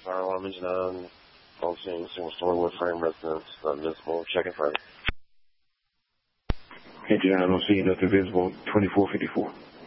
fire alarm engine on. Functioning single-story wood frame residence. Not visible. Checking further. Engine, I don't see nothing visible. 2454.